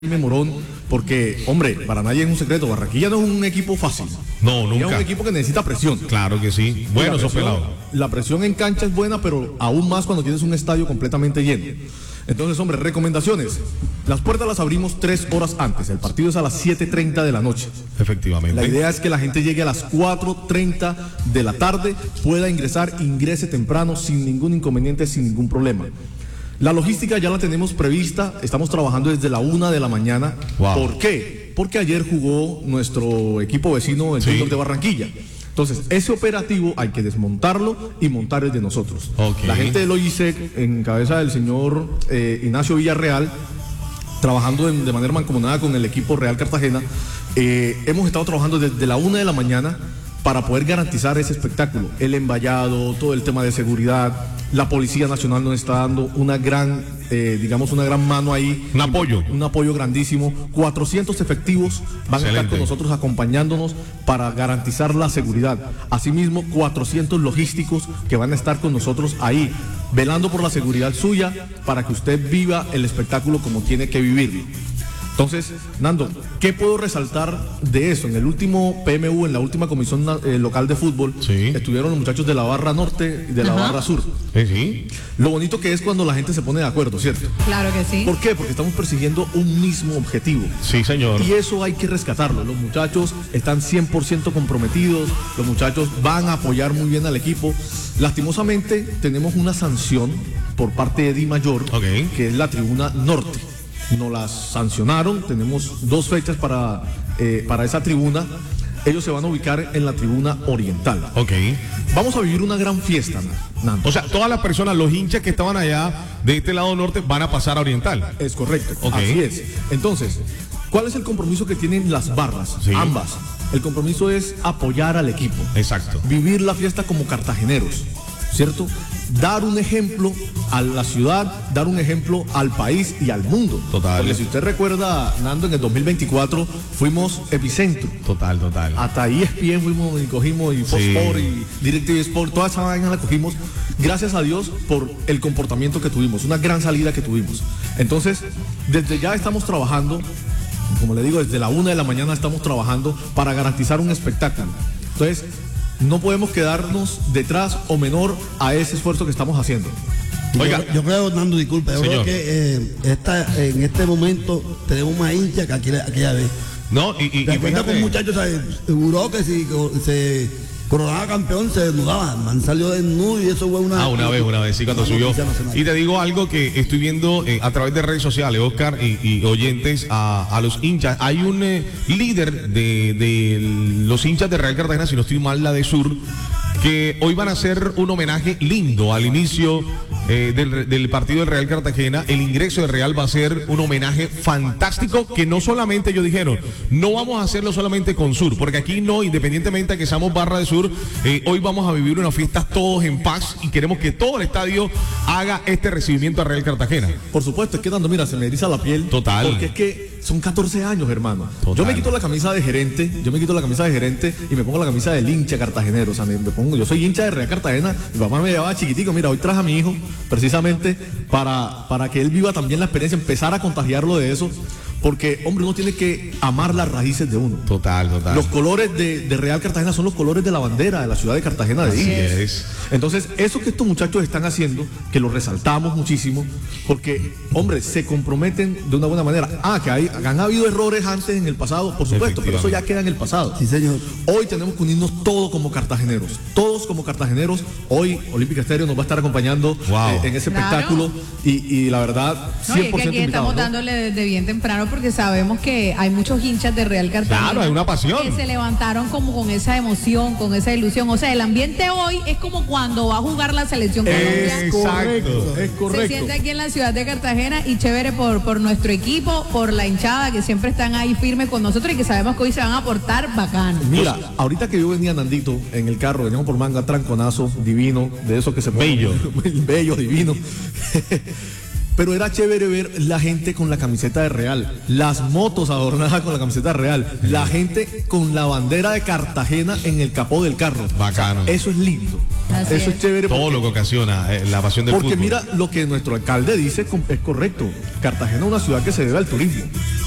Morón, porque, hombre, para nadie es un secreto, Barranquilla no es un equipo fácil. No, nunca. Es un equipo que necesita presión. Claro que sí. Bueno, esos pelados. La presión en cancha es buena, pero aún más cuando tienes un estadio completamente lleno. Entonces, hombre, recomendaciones. Las puertas las abrimos 3 horas antes. El partido es a las 7:30 de la noche. Efectivamente. La idea es que la gente llegue a las 4:30 de la tarde, pueda ingrese temprano, sin ningún inconveniente, sin ningún problema. La logística ya la tenemos prevista, estamos trabajando desde la 1 de la mañana. Wow. ¿Por qué? Porque ayer jugó nuestro equipo vecino, el Junior de Barranquilla. Entonces, ese operativo hay que desmontarlo y montar el de nosotros. Okay. La gente del OISEC, en cabeza del señor Ignacio Villarreal, trabajando de manera mancomunada con el equipo Real Cartagena, hemos estado trabajando desde la 1 de la mañana para poder garantizar ese espectáculo, el envallado, todo el tema de seguridad. La Policía Nacional nos está dando una gran mano ahí. Un apoyo. Un apoyo grandísimo. 400 efectivos van a estar con nosotros acompañándonos para garantizar la seguridad. Asimismo, 400 logísticos que van a estar con nosotros ahí, velando por la seguridad suya para que usted viva el espectáculo como tiene que vivirlo. Entonces, Nando, ¿qué puedo resaltar de eso? En el último PMU, en la última comisión local de fútbol, estuvieron los muchachos de la barra norte y de la barra sur. Sí. Lo bonito que es cuando la gente se pone de acuerdo, ¿cierto? Claro que sí. ¿Por qué? Porque estamos persiguiendo un mismo objetivo. Sí, señor. Y eso hay que rescatarlo. Los muchachos están 100% comprometidos, los muchachos van a apoyar muy bien al equipo. Lastimosamente, tenemos una sanción por parte de Di Mayor, que es la tribuna norte. Nos las sancionaron, tenemos 2 fechas para esa tribuna. Ellos se van a ubicar en la tribuna oriental. Vamos a vivir una gran fiesta, Nando. O sea, todas las personas, los hinchas que estaban allá de este lado norte van a pasar a oriental. Es correcto, así es. Entonces, ¿cuál es el compromiso que tienen las barras? Ambas. El compromiso es apoyar al equipo. Exacto. Vivir la fiesta como cartageneros, ¿cierto? Dar un ejemplo a la ciudad, dar un ejemplo al país y al mundo. Total. Porque si usted recuerda, Nando, en el 2024 fuimos epicentro. Total. Hasta ESPN fuimos y cogimos, y Fox Sport y DirecTV Sport, toda esa vaina la cogimos. Gracias a Dios por el comportamiento que tuvimos, una gran salida que tuvimos. Entonces, desde ya estamos trabajando, como le digo, desde la 1 de la mañana estamos trabajando para garantizar un espectáculo. Entonces, no podemos quedarnos detrás o menor a ese esfuerzo que estamos haciendo. Oiga, yo creo, Nando, disculpe, yo creo que en este momento tenemos más hinchas que aquella vez. No, y con muchachos, seguro que si se coronaba campeón se desnudaba, man salió desnudo y eso fue una vez, sí, cuando subió. Y te digo algo que estoy viendo a través de redes sociales, Oscar, y oyentes a los hinchas. Hay un líder de los hinchas de Real Cartagena, si no estoy mal, la de Sur, que hoy van a hacer un homenaje lindo al inicio del partido del Real Cartagena. El ingreso del Real va a ser un homenaje fantástico, que no solamente ellos dijeron, no vamos a hacerlo solamente con Sur, porque aquí no, independientemente de que seamos barra de Sur, hoy vamos a vivir una fiesta todos en paz y queremos que todo el estadio haga este recibimiento a Real Cartagena. Por supuesto, es que, Nando, mira, se me eriza la piel. Total. Porque es que son 14 años, hermano. Total. Yo me quito la camisa de gerente, y me pongo la camisa del hincha cartagenero. O sea, yo soy hincha de Real Cartagena. Mi papá me llevaba chiquitico. Mira, hoy traje a mi hijo precisamente para que él viva también la experiencia, empezar a contagiarlo de eso. Porque, hombre, uno tiene que amar las raíces de uno. Total. Los colores de Real Cartagena son los colores de la bandera de la ciudad de Cartagena de Indias. Entonces, eso que estos muchachos están haciendo, que lo resaltamos muchísimo, porque, hombre, se comprometen de una buena manera. Que han habido errores antes en el pasado, por supuesto, pero eso ya queda en el pasado. Sí, señor. Hoy tenemos que unirnos todos como cartageneros. Hoy Olímpica Estéreo nos va a estar acompañando en ese espectáculo. Y la verdad, 100% y que aquí estamos dándole desde bien temprano, porque sabemos que hay muchos hinchas de Real Cartagena. Claro, hay una pasión. Que se levantaron como con esa emoción, con esa ilusión. O sea, el ambiente hoy es como cuando va a jugar la selección colombiana. Es correcto. Se siente aquí en la ciudad de Cartagena, y chévere por nuestro equipo, por la hinchada que siempre están ahí firmes con nosotros y que sabemos que hoy se van a portar bacano. Mira, ahorita que yo venía, Nandito, en el carro, veníamos por Manga, tranconazo, divino, de eso que se pone bello, divino. Pero era chévere ver la gente con la camiseta de Real, las motos adornadas con la camiseta de Real, la gente con la bandera de Cartagena en el capó del carro. Bacano. Eso es lindo. Eso es chévere. Todo lo que ocasiona la pasión del fútbol. Porque mira, lo que nuestro alcalde dice es correcto. Cartagena es una ciudad que se debe al turismo.